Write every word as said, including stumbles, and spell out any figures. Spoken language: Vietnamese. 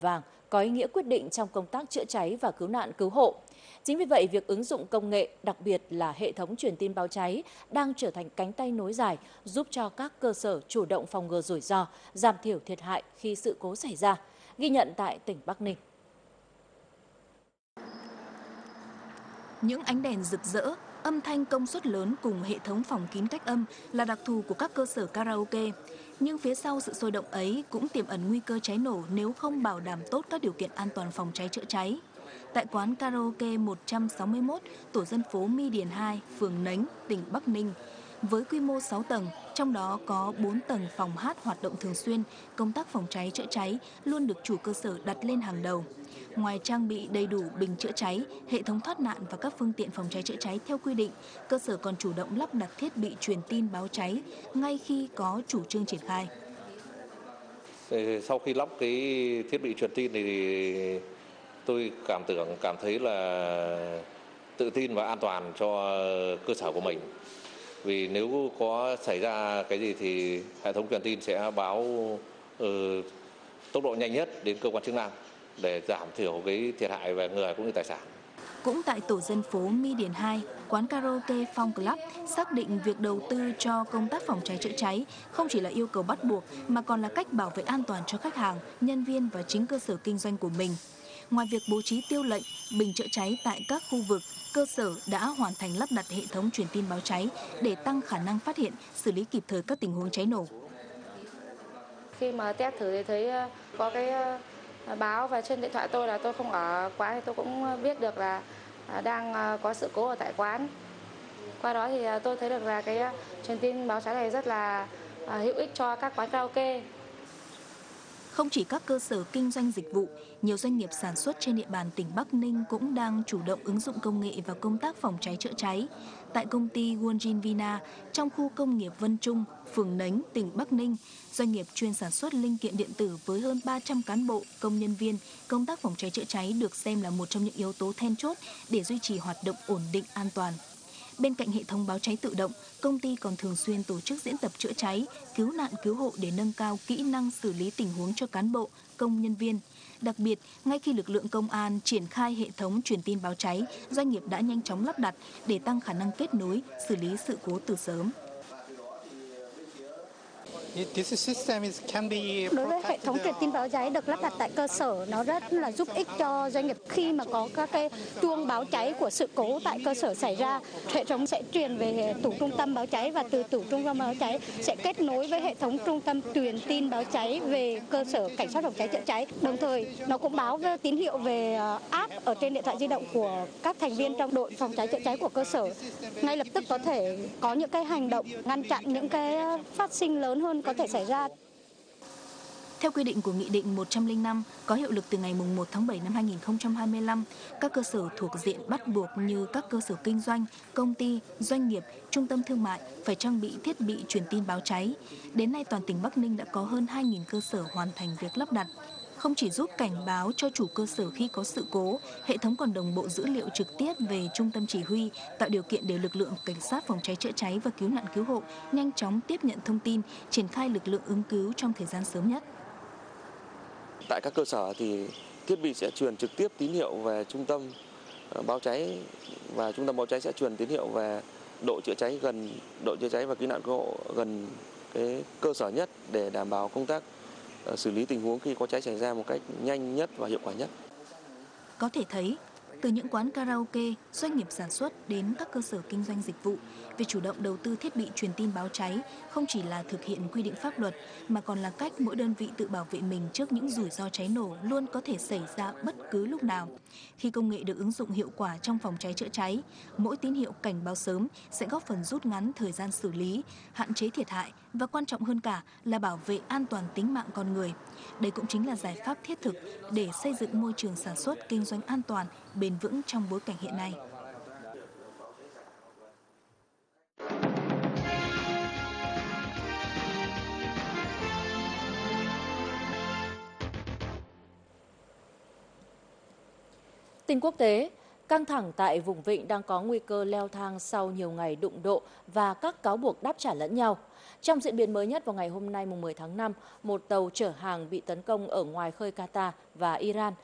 vàng có ý nghĩa quyết định trong công tác chữa cháy và cứu nạn cứu hộ. Chính vì vậy, việc ứng dụng công nghệ, đặc biệt là hệ thống truyền tin báo cháy, đang trở thành cánh tay nối dài giúp cho các cơ sở chủ động phòng ngừa rủi ro, giảm thiểu thiệt hại khi sự cố xảy ra, ghi nhận tại tỉnh Bắc Ninh. Những ánh đèn rực rỡ, âm thanh công suất lớn cùng hệ thống phòng kín cách âm là đặc thù của các cơ sở karaoke. Nhưng phía sau sự sôi động ấy cũng tiềm ẩn nguy cơ cháy nổ nếu không bảo đảm tốt các điều kiện an toàn phòng cháy chữa cháy. Tại quán karaoke một trăm sáu mươi mốt, tổ dân phố My Điền hai, phường Nánh, tỉnh Bắc Ninh, với quy mô sáu tầng, trong đó có bốn tầng phòng hát hoạt động thường xuyên, công tác phòng cháy chữa cháy luôn được chủ cơ sở đặt lên hàng đầu. Ngoài trang bị đầy đủ bình chữa cháy, hệ thống thoát nạn và các phương tiện phòng cháy chữa cháy theo quy định, cơ sở còn chủ động lắp đặt thiết bị truyền tin báo cháy ngay khi có chủ trương triển khai. Sau khi lắp cái thiết bị truyền tin thì tôi cảm tưởng cảm thấy là tự tin và an toàn cho cơ sở của mình. Vì nếu có xảy ra cái gì thì hệ thống truyền tin sẽ báo uh, tốc độ nhanh nhất đến cơ quan chức năng để giảm thiểu cái thiệt hại về người cũng như tài sản. Cũng tại tổ dân phố My Điền hai, quán karaoke Phong Club xác định việc đầu tư cho công tác phòng cháy chữa cháy không chỉ là yêu cầu bắt buộc mà còn là cách bảo vệ an toàn cho khách hàng, nhân viên và chính cơ sở kinh doanh của mình. Ngoài việc bố trí tiêu lệnh, bình chữa cháy tại các khu vực, cơ sở đã hoàn thành lắp đặt hệ thống truyền tin báo cháy để tăng khả năng phát hiện, xử lý kịp thời các tình huống cháy nổ. Khi mà test thử thì thấy có cái báo và trên điện thoại tôi là tôi không ở quán thì tôi cũng biết được là đang có sự cố ở tại quán. Qua đó thì tôi thấy được là cái truyền tin báo cháy này rất là hữu ích cho các quán karaoke. Không chỉ các cơ sở kinh doanh dịch vụ, nhiều doanh nghiệp sản xuất trên địa bàn tỉnh Bắc Ninh cũng đang chủ động ứng dụng công nghệ vào công tác phòng cháy chữa cháy. Tại công ty Wonjin Vina, trong khu công nghiệp Vân Trung, phường Nánh, tỉnh Bắc Ninh, doanh nghiệp chuyên sản xuất linh kiện điện tử với hơn ba trăm cán bộ, công nhân viên, công tác phòng cháy chữa cháy được xem là một trong những yếu tố then chốt để duy trì hoạt động ổn định an toàn. Bên cạnh hệ thống báo cháy tự động, công ty còn thường xuyên tổ chức diễn tập chữa cháy, cứu nạn cứu hộ để nâng cao kỹ năng xử lý tình huống cho cán bộ, công nhân viên. Đặc biệt, ngay khi lực lượng công an triển khai hệ thống truyền tin báo cháy, doanh nghiệp đã nhanh chóng lắp đặt để tăng khả năng kết nối, xử lý sự cố từ sớm. Đối với hệ thống truyền tin báo cháy được lắp đặt tại cơ sở, nó rất là giúp ích cho doanh nghiệp khi mà có các cái chuông báo cháy của sự cố tại cơ sở xảy ra. Hệ thống sẽ truyền về tủ trung tâm báo cháy và từ tủ trung tâm báo cháy sẽ kết nối với hệ thống trung tâm truyền tin báo cháy về cơ sở cảnh sát phòng cháy chữa cháy. Đồng thời, nó cũng báo về tín hiệu về app ở trên điện thoại di động của các thành viên trong đội phòng cháy chữa cháy của cơ sở. Ngay lập tức có thể có những cái hành động ngăn chặn những cái phát sinh lớn hơn có thể xảy ra. Theo quy định của Nghị định một trăm lẻ năm có hiệu lực từ ngày mùng một tháng bảy năm hai nghìn không trăm hai mươi lăm, các cơ sở thuộc diện bắt buộc như các cơ sở kinh doanh, công ty, doanh nghiệp, trung tâm thương mại phải trang bị thiết bị truyền tin báo cháy. Đến nay toàn tỉnh Bắc Ninh đã có hơn hai nghìn cơ sở hoàn thành việc lắp đặt. Không chỉ giúp cảnh báo cho chủ cơ sở khi có sự cố, hệ thống còn đồng bộ dữ liệu trực tiếp về trung tâm chỉ huy, tạo điều kiện để lực lượng cảnh sát phòng cháy chữa cháy và cứu nạn cứu hộ nhanh chóng tiếp nhận thông tin, triển khai lực lượng ứng cứu trong thời gian sớm nhất. Tại các cơ sở thì thiết bị sẽ truyền trực tiếp tín hiệu về trung tâm báo cháy và trung tâm báo cháy sẽ truyền tín hiệu về đội chữa cháy gần đội chữa cháy và cứu nạn cứu hộ gần cái cơ sở nhất để đảm bảo công tác xử lý tình huống khi có cháy xảy ra một cách nhanh nhất và hiệu quả nhất. Có thể thấy, từ những quán karaoke, doanh nghiệp sản xuất đến các cơ sở kinh doanh dịch vụ, việc chủ động đầu tư thiết bị truyền tin báo cháy không chỉ là thực hiện quy định pháp luật mà còn là cách mỗi đơn vị tự bảo vệ mình trước những rủi ro cháy nổ luôn có thể xảy ra bất cứ lúc nào. Khi công nghệ được ứng dụng hiệu quả trong phòng cháy chữa cháy, mỗi tín hiệu cảnh báo sớm sẽ góp phần rút ngắn thời gian xử lý, hạn chế thiệt hại và quan trọng hơn cả là bảo vệ an toàn tính mạng con người. Đây cũng chính là giải pháp thiết thực để xây dựng môi trường sản xuất kinh doanh an toàn, bền vững trong bối cảnh hiện nay. Tin quốc tế, Căng thẳng tại vùng vịnh đang có nguy cơ leo thang sau nhiều ngày đụng độ và các cáo buộc đáp trả lẫn nhau. Trong diễn biến mới nhất vào ngày hôm nay mười tháng năm, một tàu chở hàng bị tấn công ở ngoài khơi Qatar và Iran